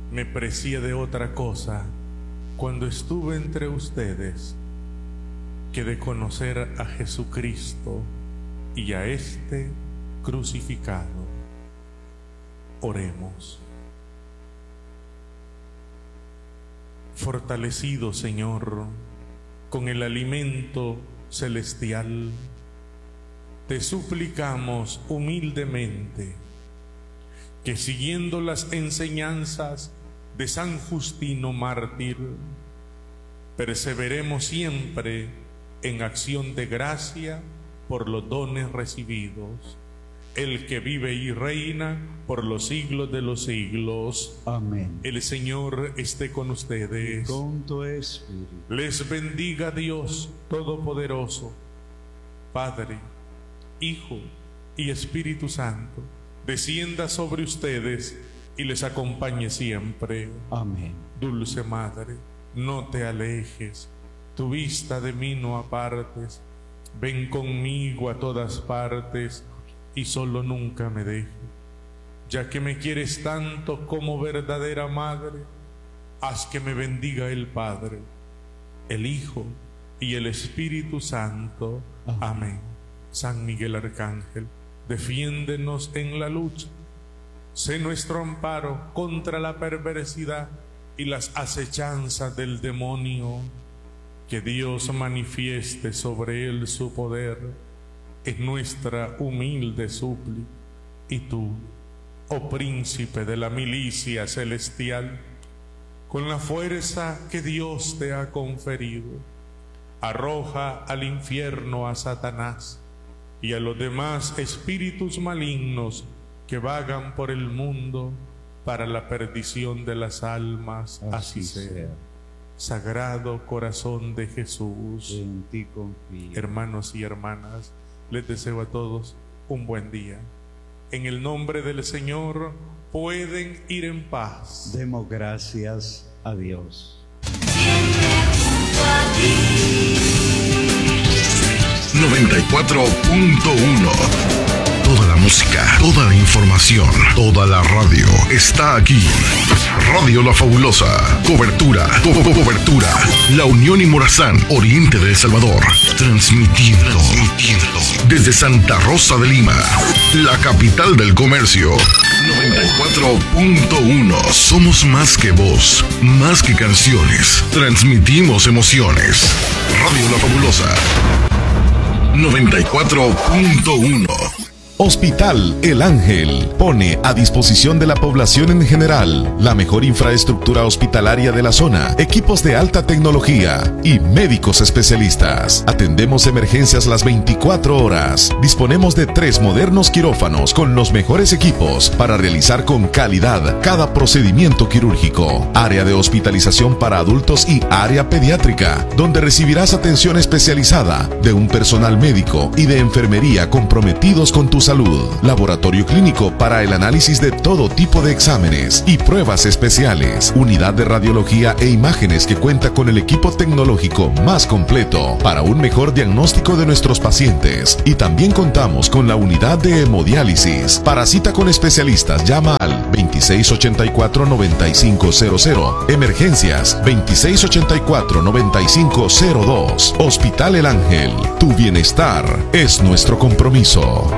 me precié de otra cosa cuando estuve entre ustedes que de conocer a Jesucristo y a este crucificado. Oremos. Fortalecido, Señor, con el alimento celestial, te suplicamos humildemente que, siguiendo las enseñanzas de San Justino mártir, perseveremos siempre en acción de gracia por los dones recibidos, el que vive y reina por los siglos de los siglos. Amén. El Señor esté con ustedes. Con tu espíritu. Les bendiga Dios Todopoderoso, Padre, Hijo y Espíritu Santo, descienda sobre ustedes y les acompañe siempre. Amén. Dulce Madre, no te alejes, tu vista de mí no apartes, ven conmigo a todas partes y solo nunca me dejes. Ya que me quieres tanto como verdadera Madre, haz que me bendiga el Padre, el Hijo y el Espíritu Santo. Amén. San Miguel Arcángel, defiéndenos en la lucha. Sé nuestro amparo contra la perversidad y las acechanzas del demonio. Que Dios manifieste sobre él su poder, es nuestra humilde súplica. Y tú, oh príncipe de la milicia celestial, con la fuerza que Dios te ha conferido, arroja al infierno a Satanás y a los demás espíritus malignos que vagan por el mundo para la perdición de las almas. Así sea. Sagrado Corazón de Jesús, en ti confío. Hermanos y hermanas, les deseo a todos un buen día. En el nombre del Señor pueden ir en paz. Demos gracias a Dios. 94.1. Toda la música, toda la información, toda la radio está aquí. Radio La Fabulosa. Cobertura. La Unión y Morazán, oriente de El Salvador. Transmitiendo desde Santa Rosa de Lima, la capital del comercio. 94.1. Somos más que voz, más que canciones. Transmitimos emociones. Radio La Fabulosa. 94.1. Hospital El Ángel pone a disposición de la población en general la mejor infraestructura hospitalaria de la zona, equipos de alta tecnología y médicos especialistas. Atendemos emergencias las 24 horas. Disponemos de 3 modernos quirófanos con los mejores equipos para realizar con calidad cada procedimiento quirúrgico. Área de hospitalización para adultos y área pediátrica, donde recibirás atención especializada de un personal médico y de enfermería comprometidos con tu salud. Laboratorio clínico para el análisis de todo tipo de exámenes y pruebas especiales. Unidad de radiología e imágenes que cuenta con el equipo tecnológico más completo para un mejor diagnóstico de nuestros pacientes. Y también contamos con la unidad de hemodiálisis. Para cita con especialistas, llama al 2684-9500. Emergencias 2684-9502. Hospital El Ángel. Tu bienestar es nuestro compromiso.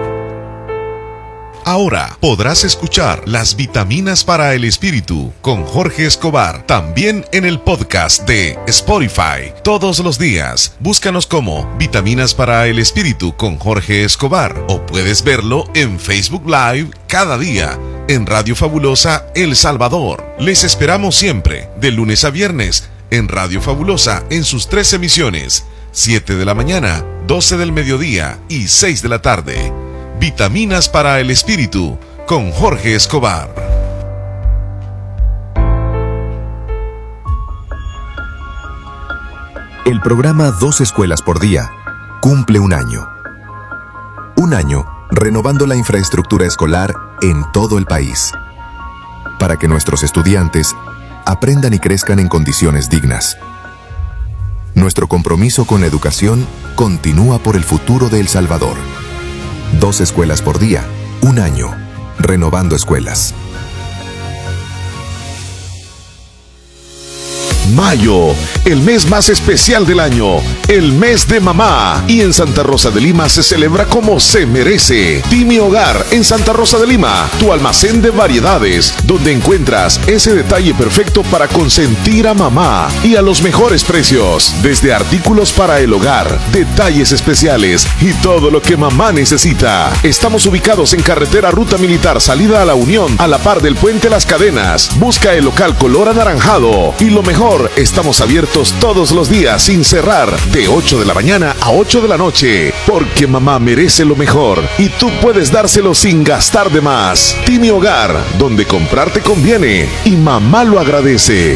Ahora podrás escuchar Las Vitaminas para el Espíritu con Jorge Escobar, también en el podcast de Spotify. Todos los días, búscanos como Vitaminas para el Espíritu con Jorge Escobar, o puedes verlo en Facebook Live cada día en Radio Fabulosa El Salvador. Les esperamos siempre, de lunes a viernes, en Radio Fabulosa en sus 3 emisiones, 7 de la mañana, 12 del mediodía y 6 de la tarde. Vitaminas para el Espíritu con Jorge Escobar. El programa 2 Escuelas por Día cumple un año. Un año renovando la infraestructura escolar en todo el país, para que nuestros estudiantes aprendan y crezcan en condiciones dignas. Nuestro compromiso con la educación continúa por el futuro de El Salvador. 2 Escuelas por Día, un año, renovando escuelas. Mayo, el mes más especial del año, el mes de mamá. Y en Santa Rosa de Lima se celebra como se merece. Timi Hogar en Santa Rosa de Lima, tu almacén de variedades, donde encuentras ese detalle perfecto para consentir a mamá y a los mejores precios. Desde artículos para el hogar, detalles especiales y todo lo que mamá necesita. Estamos ubicados en carretera Ruta Militar, salida a La Unión, a la par del Puente Las Cadenas. Busca el local color anaranjado. Y lo mejor, estamos abiertos todos los días sin cerrar, de 8 de la mañana a 8 de la noche, porque mamá merece lo mejor y tú puedes dárselo sin gastar de más. Timi Hogar, donde comprarte conviene y mamá lo agradece.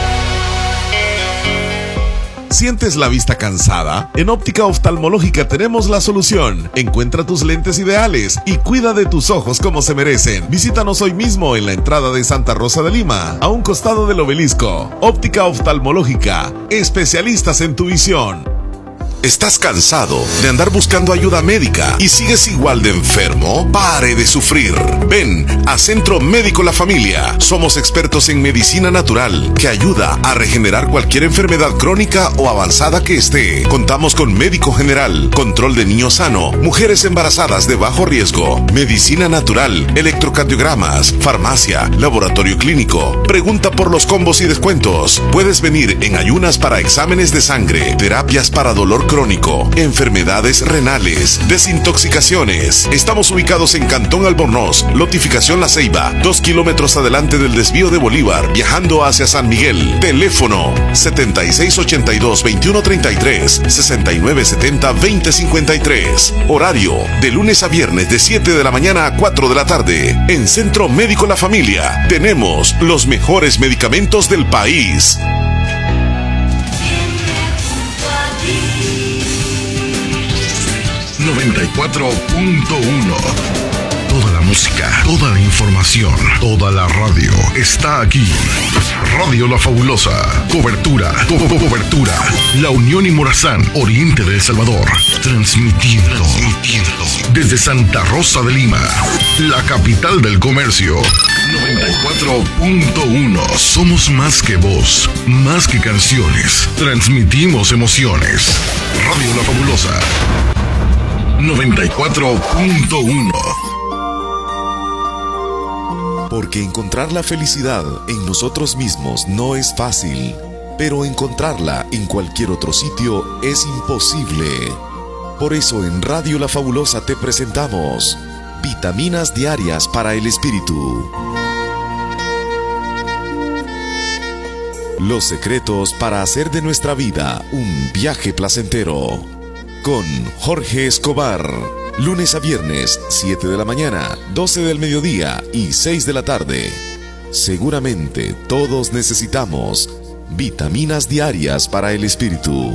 ¿Sientes la vista cansada? En Óptica Oftalmológica tenemos la solución. Encuentra tus lentes ideales y cuida de tus ojos como se merecen. Visítanos hoy mismo en la entrada de Santa Rosa de Lima, a un costado del obelisco. Óptica Oftalmológica, especialistas en tu visión. ¿Estás cansado de andar buscando ayuda médica y sigues igual de enfermo? Pare de sufrir. Ven a Centro Médico La Familia. Somos expertos en medicina natural que ayuda a regenerar cualquier enfermedad crónica o avanzada que esté. Contamos con médico general, control de niño sano, mujeres embarazadas de bajo riesgo, medicina natural, electrocardiogramas, farmacia, laboratorio clínico. Pregunta por los combos y descuentos. Puedes venir en ayunas para exámenes de sangre, terapias para dolor crónico, enfermedades renales, desintoxicaciones. Estamos ubicados en Cantón Albornoz, lotificación La Ceiba, 2 kilómetros adelante del desvío de Bolívar, viajando hacia San Miguel. Teléfono 7682-2133, 6970-2053. Horario de lunes a viernes de 7 de la mañana a 4 de la tarde. En Centro Médico La Familia tenemos los mejores medicamentos del país. 94.1. Toda la música, toda la información, toda la radio está aquí. Radio La Fabulosa. Cobertura. La Unión y Morazán, oriente de El Salvador. Transmitiendo desde Santa Rosa de Lima, la capital del comercio. 94.1. Somos más que voz, más que canciones. Transmitimos emociones. Radio La Fabulosa. 94.1. Porque encontrar la felicidad en nosotros mismos no es fácil, pero encontrarla en cualquier otro sitio es imposible. Por eso en Radio La Fabulosa te presentamos Vitaminas Diarias para el Espíritu. Los secretos para hacer de nuestra vida un viaje placentero. Con Jorge Escobar. Lunes a viernes, 7 de la mañana, 12 del mediodía y 6 de la tarde. Seguramente todos necesitamos vitaminas diarias para el espíritu.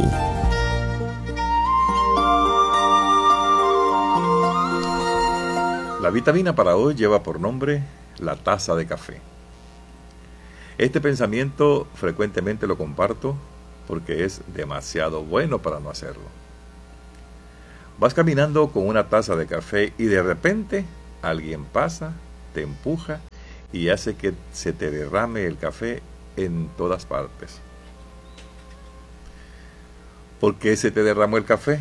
La vitamina para hoy lleva por nombre la taza de café. Este pensamiento frecuentemente lo comparto porque es demasiado bueno para no hacerlo. Vas caminando con una taza de café y de repente alguien pasa, te empuja y hace que se te derrame el café en todas partes. ¿Por qué se te derramó el café?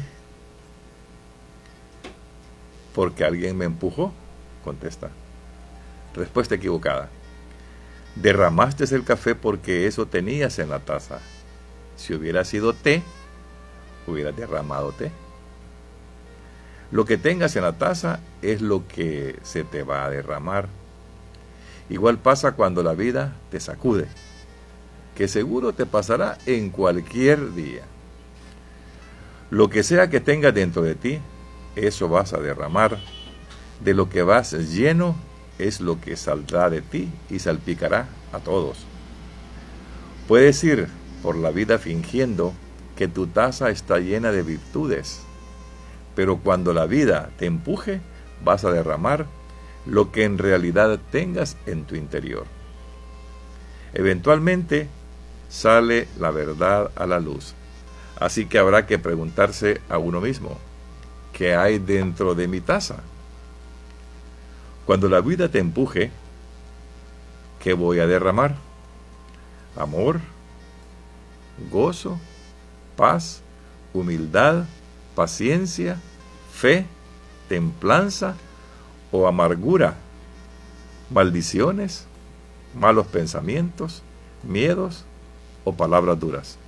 Porque alguien me empujó, contesta. Respuesta equivocada. Derramaste el café porque eso tenías en la taza. Si hubiera sido té, hubieras derramado té. Lo que tengas en la taza es lo que se te va a derramar. Igual pasa cuando la vida te sacude, que seguro te pasará en cualquier día. Lo que sea que tengas dentro de ti, eso vas a derramar. De lo que vas lleno es lo que saldrá de ti y salpicará a todos. Puedes ir por la vida fingiendo que tu taza está llena de virtudes, pero cuando la vida te empuje, vas a derramar lo que en realidad tengas en tu interior. Eventualmente sale la verdad a la luz, así que habrá que preguntarse a uno mismo, ¿qué hay dentro de mi taza? Cuando la vida te empuje, ¿qué voy a derramar? ¿Amor? gozo, paz, humildad, paciencia, fe, templanza o amargura, maldiciones, malos pensamientos, miedos o palabras duras.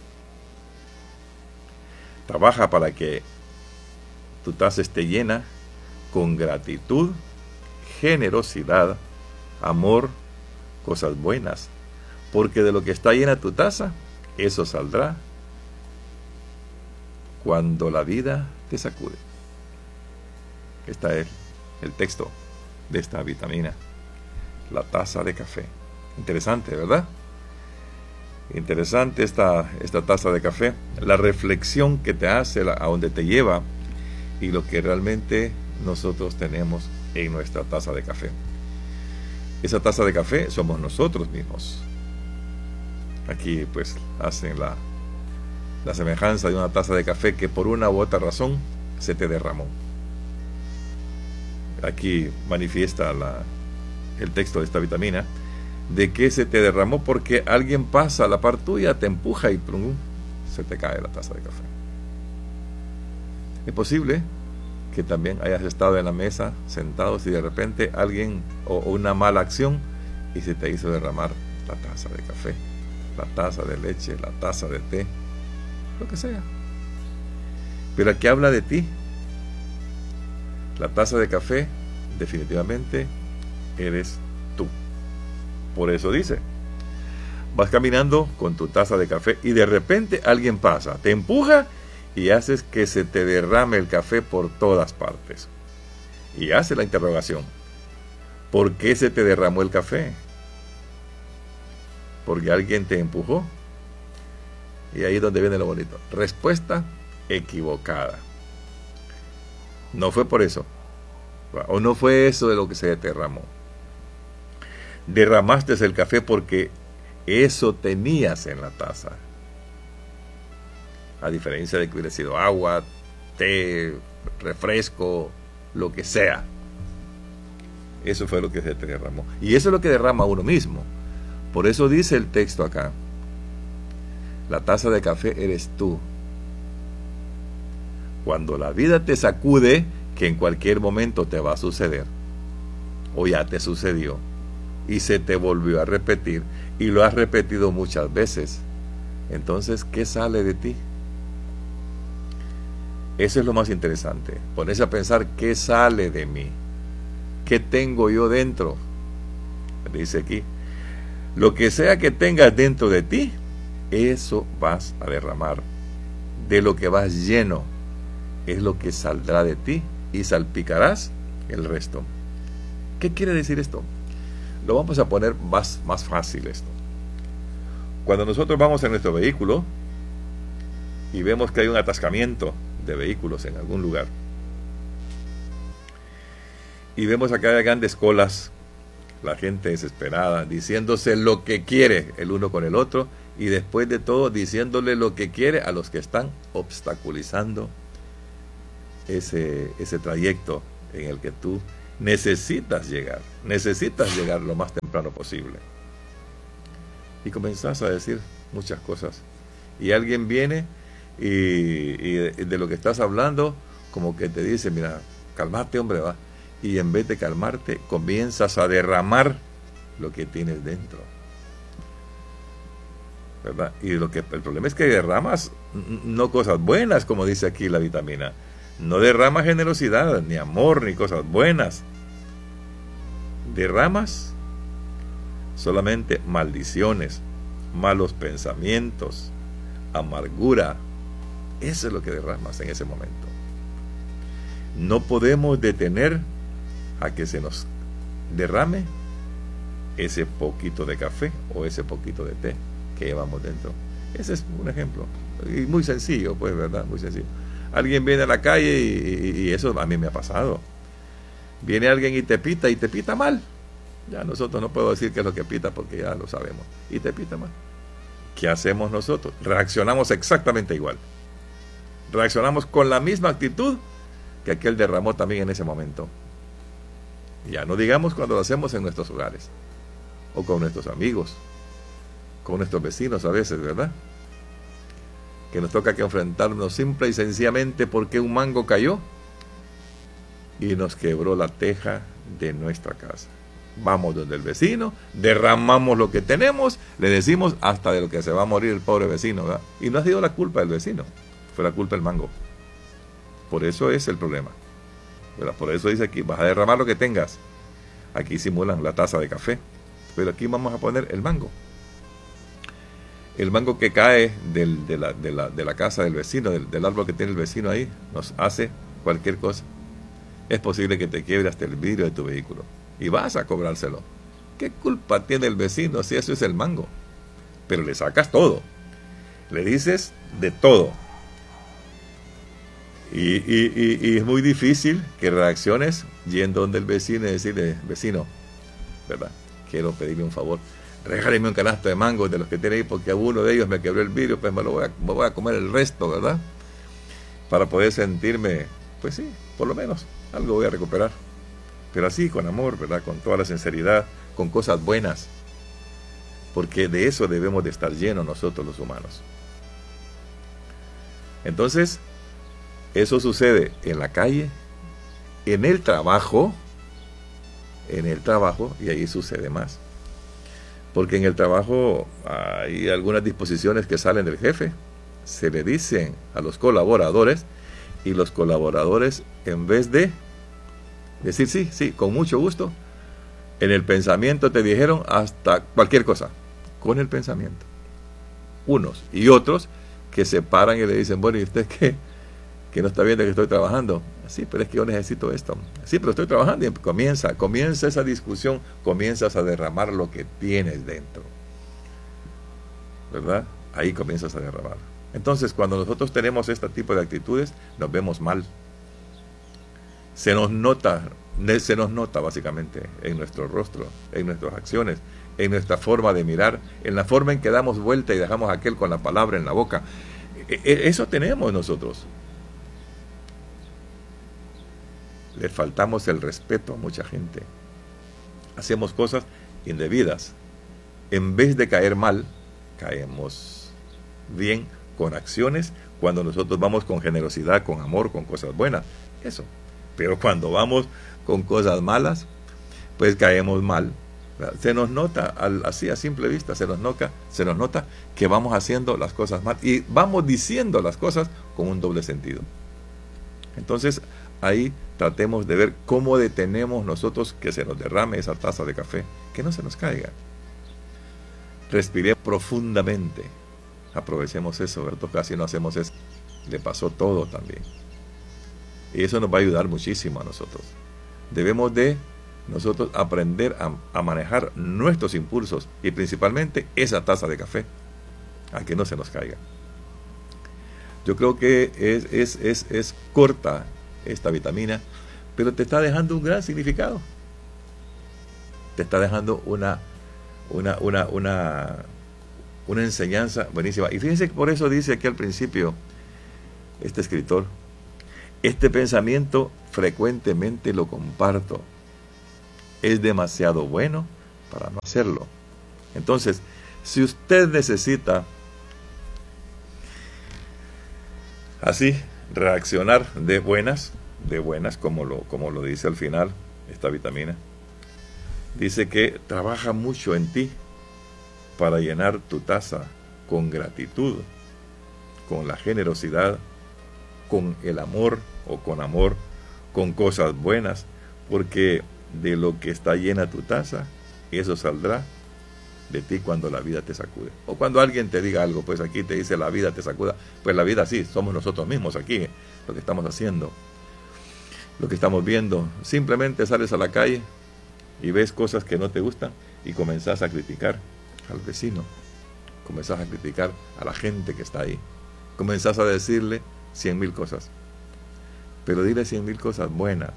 Trabaja para que tu taza esté llena con gratitud, generosidad, amor, cosas buenas, porque de lo que está llena tu taza, eso saldrá cuando la vida te sacude. Este es el texto de esta vitamina, la taza de café. Interesante, ¿verdad? Interesante esta taza de café, la reflexión que te hace, a donde te lleva y lo que realmente nosotros tenemos en nuestra taza de café. Esa taza de café somos nosotros mismos. Aquí pues hacen la semejanza de una taza de café que por una u otra razón se te derramó. Aquí manifiesta el texto de esta vitamina, de que se te derramó porque alguien pasa a la par tuya, te empuja y plum, se te cae la taza de café. Es posible que también hayas estado en la mesa sentados y de repente alguien o una mala acción y se te hizo derramar la taza de café, la taza de leche, la taza de té, lo que sea. Pero aquí habla de ti. La taza de café definitivamente eres tú. Por eso dice, vas caminando con tu taza de café y de repente alguien pasa, te empuja y haces que se te derrame el café por todas partes. Y hace la interrogación, ¿por qué se te derramó el café? ¿Porque alguien te empujó? Y ahí es donde viene lo bonito. Respuesta equivocada. No fue por eso. O no fue eso de lo que se te derramó. Derramaste el café porque eso tenías en la taza. A diferencia de que hubiera sido agua, té, refresco, lo que sea. Eso fue lo que se te derramó. Y eso es lo que derrama uno mismo. Por eso dice el texto acá, la taza de café eres tú. Cuando la vida te sacude, que en cualquier momento te va a suceder, o ya te sucedió, y se te volvió a repetir, y lo has repetido muchas veces, entonces, ¿qué sale de ti? Eso es lo más interesante, ponerse a pensar qué sale de mí, qué tengo yo dentro. Dice aquí, lo que sea que tengas dentro de ti, eso vas a derramar. De lo que vas lleno, es lo que saldrá de ti y salpicarás el resto. ¿Qué quiere decir esto? Lo vamos a poner más fácil esto. Cuando nosotros vamos en nuestro vehículo y vemos que hay un atascamiento de vehículos en algún lugar y vemos acá hay grandes colas, la gente desesperada, diciéndose lo que quiere el uno con el otro y después de todo diciéndole lo que quiere a los que están obstaculizando ese trayecto en el que tú necesitas llegar lo más temprano posible. Y comenzás a decir muchas cosas. Y alguien viene y de lo que estás hablando, como que te dice, mira, cálmate, hombre, va. Y en vez de calmarte, comienzas a derramar lo que tienes dentro. ¿Verdad? Y el problema es que derramas no cosas buenas, como dice aquí la vitamina. No derramas generosidad, ni amor, ni cosas buenas. Derramas solamente maldiciones, malos pensamientos, amargura. Eso es lo que derramas en ese momento. No podemos detener a que se nos derrame ese poquito de café o ese poquito de té que llevamos dentro. Ese es un ejemplo. Y muy sencillo, pues, ¿verdad? Muy sencillo. Alguien viene a la calle y eso a mí me ha pasado. Viene alguien y te pita mal. Ya nosotros no puedo decir qué es lo que pita porque ya lo sabemos. Y te pita mal. ¿Qué hacemos nosotros? Reaccionamos exactamente igual. Reaccionamos con la misma actitud que aquel derramó también en ese momento. Ya no digamos cuando lo hacemos en nuestros hogares, o con nuestros amigos, con nuestros vecinos a veces, ¿verdad? que nos toca que enfrentarnos simple y sencillamente porque un mango cayó y nos quebró la teja de nuestra casa. Vamos donde el vecino, derramamos lo que tenemos, le decimos hasta de lo que se va a morir el pobre vecino, ¿verdad? Y no ha sido la culpa del vecino, fue la culpa del mango. Por eso es el problema, ¿verdad? Por eso dice aquí, vas a derramar lo que tengas. Aquí simulan la taza de café, pero aquí vamos a poner el mango. El mango que cae de la casa del vecino, del árbol que tiene el vecino ahí, nos hace cualquier cosa. Es posible que te quiebre hasta el vidrio de tu vehículo y vas a cobrárselo. ¿Qué culpa tiene el vecino si eso es el mango? Pero le sacas todo, le dices de todo. Y es muy difícil que reacciones yendo donde el vecino y decirle, vecino, ¿verdad? Quiero pedirle un favor. Regáleme un canasto de mangos de los que tiene ahí porque a uno de ellos me quebró el vidrio, pues me voy a comer el resto, ¿verdad? Para poder sentirme, pues sí, por lo menos algo voy a recuperar. Pero así, con amor, ¿verdad? Con toda la sinceridad, con cosas buenas. Porque de eso debemos de estar llenos nosotros los humanos. Entonces, eso sucede en la calle, en el trabajo, y ahí sucede más. Porque en el trabajo hay algunas disposiciones que salen del jefe, se le dicen a los colaboradores, y los colaboradores, en vez de decir sí, con mucho gusto, en el pensamiento te dijeron hasta cualquier cosa, con el pensamiento. Unos y otros que se paran y le dicen, bueno, ¿y usted qué? Que no está viendo que estoy trabajando. Sí, pero es que yo necesito esto. Sí, pero estoy trabajando. Y comienza esa discusión, comienzas a derramar lo que tienes dentro, ¿verdad? Ahí comienzas a derramar. Entonces, cuando nosotros tenemos este tipo de actitudes, nos vemos mal. Se nos nota básicamente en nuestro rostro, en nuestras acciones, en nuestra forma de mirar, en la forma en que damos vuelta y dejamos a aquel con la palabra en la boca. Eso tenemos nosotros. Le faltamos el respeto a mucha gente. Hacemos cosas indebidas. En vez de caer mal, caemos bien con acciones cuando nosotros vamos con generosidad, con amor, con cosas buenas. Eso. Pero cuando vamos con cosas malas, pues caemos mal. Se nos nota, así a simple vista, se nos nota que vamos haciendo las cosas mal y vamos diciendo las cosas con un doble sentido. Entonces, ahí tratemos de ver cómo detenemos nosotros que se nos derrame esa taza de café, que no se nos caiga. Respiré profundamente. Aprovechemos eso, ¿verdad? Casi no hacemos eso. Le pasó todo también. Y eso nos va a ayudar muchísimo a nosotros. Debemos de nosotros aprender a manejar nuestros impulsos y principalmente esa taza de café, a que no se nos caiga. Yo creo que es corta esta vitamina, pero te está dejando un gran significado. Te está dejando una enseñanza buenísima. Y fíjense que por eso dice aquí al principio este escritor, este pensamiento frecuentemente lo comparto. Es demasiado bueno para no hacerlo. Entonces, si usted necesita así reaccionar de buenas, como lo dice al final esta vitamina, dice que trabaja mucho en ti para llenar tu taza con gratitud, con la generosidad, con el amor o con amor, con cosas buenas, porque de lo que está llena tu taza, eso saldrá de ti cuando la vida te sacude. O cuando alguien te diga algo, pues aquí te dice la vida te sacuda, pues la vida sí, somos nosotros mismos aquí, lo que estamos haciendo, lo que estamos viendo. Simplemente sales a la calle y ves cosas que no te gustan y comenzás a criticar al vecino, comenzás a criticar a la gente que está ahí, comenzás a decirle 100,000 cosas, pero dile 100,000 cosas buenas,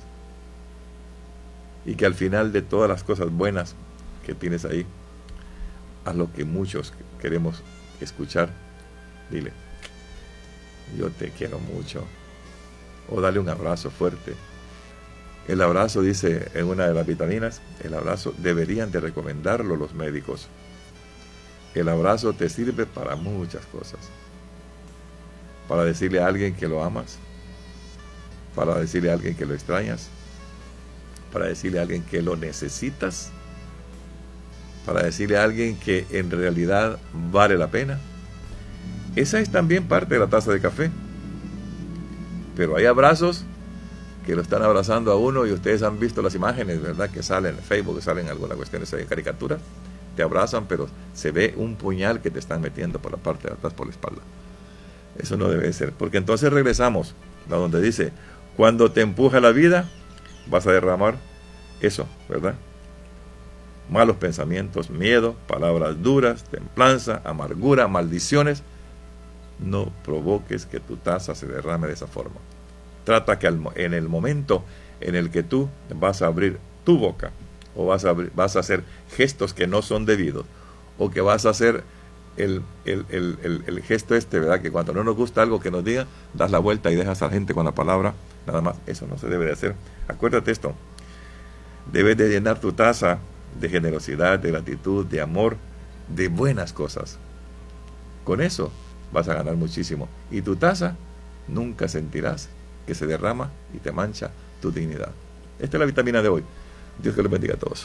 y que al final de todas las cosas buenas que tienes ahí, haz lo que muchos queremos escuchar. Dile, yo te quiero mucho, o dale un abrazo fuerte. El abrazo, dice en una de las vitaminas, el abrazo deberían de recomendarlo los médicos. El abrazo te sirve para muchas cosas. para decirle a alguien que lo amas, para decirle a alguien que lo extrañas, para decirle a alguien que lo necesitas, para decirle a alguien que en realidad vale la pena. Esa es también parte de la taza de café. Pero hay abrazos que lo están abrazando a uno, y ustedes han visto las imágenes, ¿verdad?, que salen en Facebook, que salen algunas cuestiones de caricatura. Te abrazan, pero se ve un puñal que te están metiendo por la parte de atrás, por la espalda. Eso no debe ser, porque entonces regresamos a donde dice: cuando te empuja la vida, vas a derramar eso, ¿verdad? Malos pensamientos, miedo, palabras duras, templanza, amargura, maldiciones. No provoques que tu taza se derrame de esa forma. Trata que en el momento en el que tú vas a abrir tu boca, o vas a hacer gestos que no son debidos, o que vas a hacer el gesto ¿verdad?, que cuando no nos gusta algo que nos diga, das la vuelta y dejas a la gente con la palabra, nada más. Eso no se debe de hacer. Acuérdate esto: debes de llenar tu taza de generosidad, de gratitud, de amor, de buenas cosas. Con eso vas a ganar muchísimo, y tu taza nunca sentirás que se derrama y te mancha tu dignidad. Esta es la vitamina de hoy. Dios que los bendiga a todos.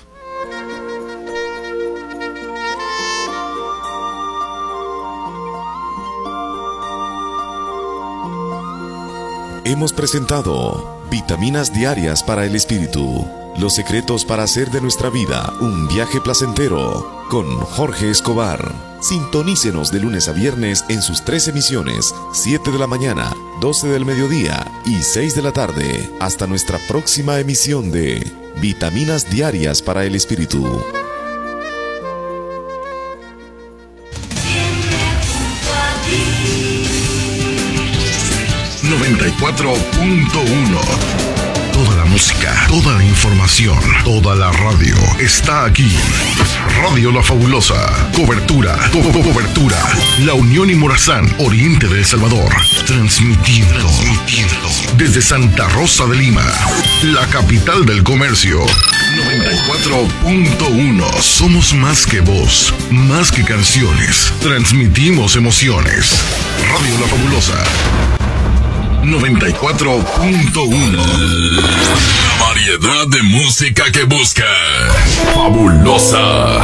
Hemos presentado Vitaminas Diarias para el Espíritu, los secretos para hacer de nuestra vida un viaje placentero, con Jorge Escobar. Sintonícenos de lunes a viernes en sus 3 emisiones: 7 de la mañana, 12 del mediodía y 6 de la tarde. Hasta nuestra próxima emisión de Vitaminas Diarias para el Espíritu. 94.1. Toda la música, toda la información, toda la radio está aquí. Radio La Fabulosa. Cobertura. La Unión y Morazán, oriente de El Salvador. Transmitiendo desde Santa Rosa de Lima, la capital del comercio. 94.1. Somos más que voz, más que canciones. Transmitimos emociones. Radio La Fabulosa. 94.1. La variedad de música que busca. Fabulosa.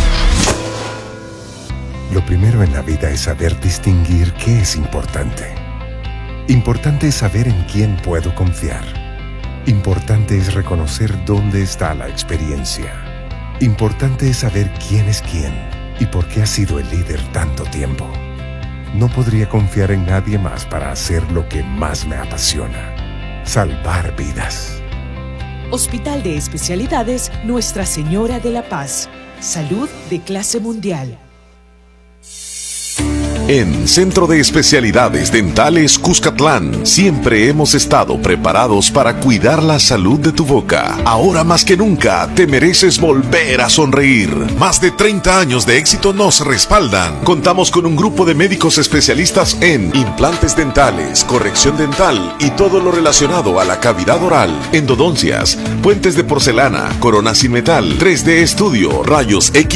Lo primero en la vida es saber distinguir qué es importante. Importante es saber en quién puedo confiar. Importante es reconocer dónde está la experiencia. Importante es saber quién es quién y por qué ha sido el líder tanto tiempo. No podría confiar en nadie más para hacer lo que más me apasiona: salvar vidas. Hospital de Especialidades Nuestra Señora de la Paz. Salud de clase mundial. En Centro de Especialidades Dentales Cuscatlán, siempre hemos estado preparados para cuidar la salud de tu boca. Ahora más que nunca, te mereces volver a sonreír. Más de 30 años de éxito nos respaldan. Contamos con un grupo de médicos especialistas en implantes dentales, corrección dental y todo lo relacionado a la cavidad oral, endodoncias, puentes de porcelana, coronas sin metal, 3D estudio, rayos X